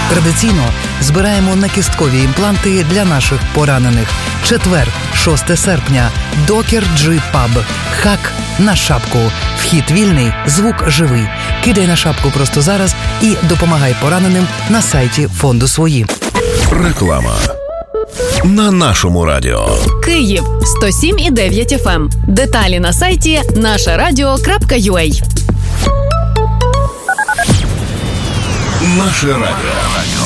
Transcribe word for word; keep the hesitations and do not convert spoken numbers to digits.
Традиційно збираємо накісткові імпланти для наших поранених. Четвер, шосте серпня. Докер Джи Паб. Хак на шапку. Вхід вільний, звук живий. Кидай на шапку просто зараз і допомагай пораненим на сайті фонду «Свої». Реклама на нашому радіо. Київ сто сім і дев'ять еф ем. Деталі на сайті наша радіо крапка ю а. Наше радіо.